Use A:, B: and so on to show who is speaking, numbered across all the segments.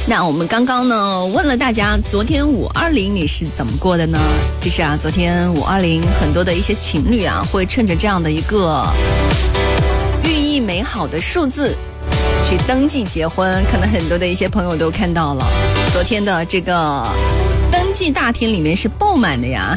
A: 那我们刚刚呢问了大家，昨天520你是怎么过的呢？其实啊，昨天520很多的一些情侣啊，会趁着这样的一个寓意美好的数字去登记结婚，可能很多的一些朋友都看到了，昨天的这个登记大厅里面是爆满的呀。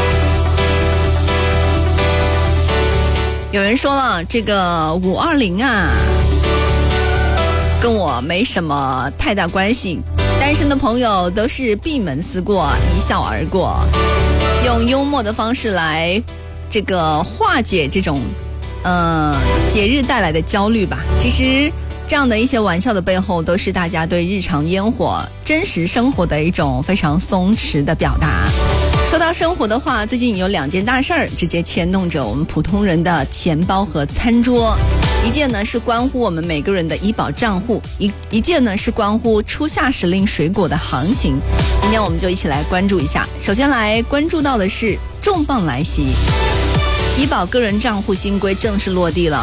A: 有人说了，这个520啊跟我没什么太大关系，单身的朋友都是闭门思过，一笑而过，用幽默的方式来这个化解这种节日带来的焦虑吧。其实这样的一些玩笑的背后，都是大家对日常烟火真实生活的一种非常松弛的表达。说到生活的话，最近有2件大事儿直接牵动着我们普通人的钱包和餐桌。一件呢是关乎我们每个人的医保账户，一件呢是关乎初夏时令水果的行情。今天我们就一起来关注一下。首先来关注到的是重磅来袭，医保个人账户新规正式落地了。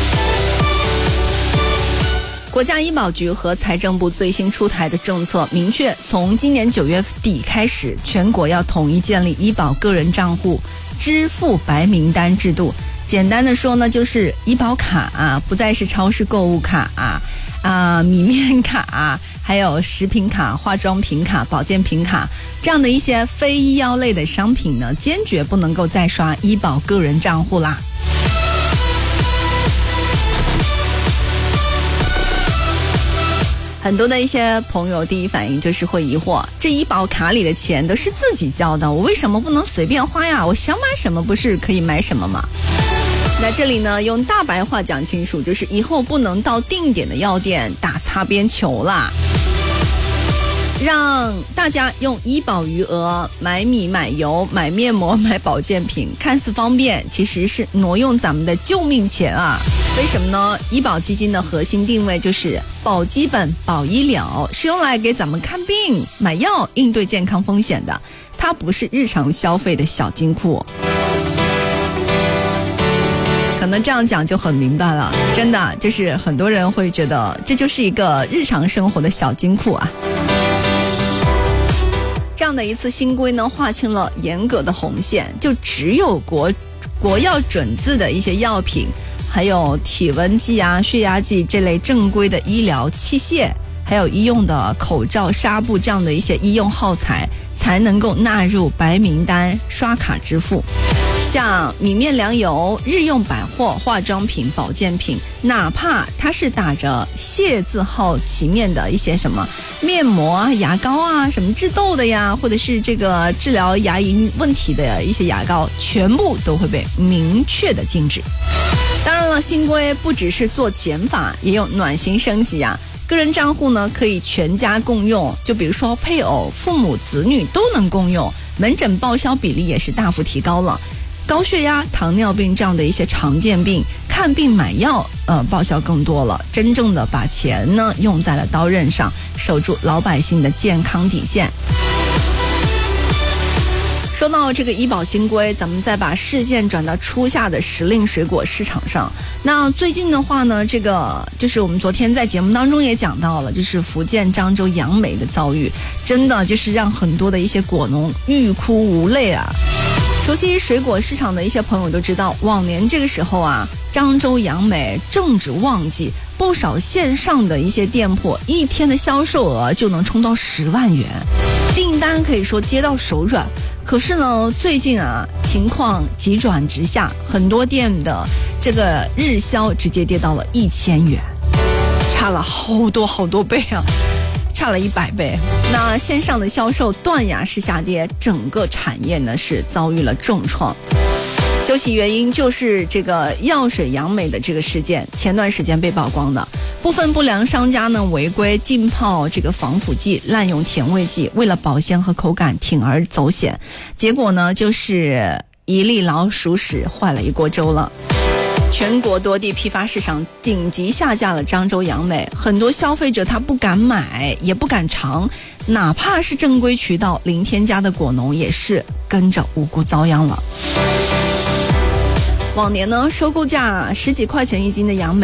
A: 国家医保局和财政部最新出台的政策明确，从今年9月底开始，全国要统一建立医保个人账户支付白名单制度。简单的说呢，就是医保卡啊，不再是超市购物卡米面卡还有食品卡、化妆品卡、保健品卡这样的一些非医药类的商品呢，坚决不能够再刷医保个人账户啦。很多的一些朋友第一反应就是会疑惑，这医保卡里的钱都是自己交的，我为什么不能随便花呀？我想买什么不是可以买什么吗？那这里呢，用大白话讲清楚，就是以后不能到定点的药店打擦边球啦，让大家用医保余额买米、买油、买面膜、买保健品，看似方便，其实是挪用咱们的救命钱啊！为什么呢？医保基金的核心定位就是保基本、保医疗，是用来给咱们看病、买药、应对健康风险的，它不是日常消费的小金库。可能这样讲就很明白了，真的就是很多人会觉得这就是一个日常生活的小金库啊。这样的一次新规呢，划清了严格的红线，就只有国药准字的一些药品，还有体温计啊、血压计这类正规的医疗器械，还有医用的口罩、纱布这样的一些医用耗材，才能够纳入白名单刷卡支付。像米面粮油、日用百货、化妆品、保健品，哪怕它是打着谢字号旗面的一些什么面膜啊、牙膏啊、什么治痘的呀，或者是这个治疗牙龈问题的一些牙膏，全部都会被明确的禁止。当然了，新规不只是做减法，也有暖心升级啊。个人账户呢可以全家共用，就比如说配偶、父母、子女都能共用，门诊报销比例也是大幅提高了。高血压、糖尿病这样的一些常见病，看病买药报销更多了，真正的把钱呢用在了刀刃上，守住老百姓的健康底线。说到这个医保新规，咱们再把视线转到初夏的时令水果市场上。那最近的话呢，这个就是我们昨天在节目当中也讲到了，就是福建漳州杨梅的遭遇，真的就是让很多的一些果农欲哭无泪啊。熟悉水果市场的一些朋友都知道，往年这个时候啊，漳州杨梅正值旺季，不少线上的一些店铺一天的销售额就能冲到10万元，订单可以说接到手软。可是呢，最近啊，情况急转直下，很多店的这个日销直接跌到了1000元，差了好多倍啊，差了100倍。那线上的销售断崖式下跌，整个产业呢是遭遇了重创。究其原因，就是这个药水杨梅的这个事件，前段时间被曝光的。部分不良商家呢违规浸泡这个防腐剂，滥用甜味剂，为了保鲜和口感铤而走险，结果呢就是一粒老鼠屎坏了一锅粥了。全国多地批发市场紧急下架了漳州杨梅，很多消费者他不敢买也不敢尝，哪怕是正规渠道零添加的果农也是跟着无辜遭殃了。往年呢，收购价10几块钱一斤的杨梅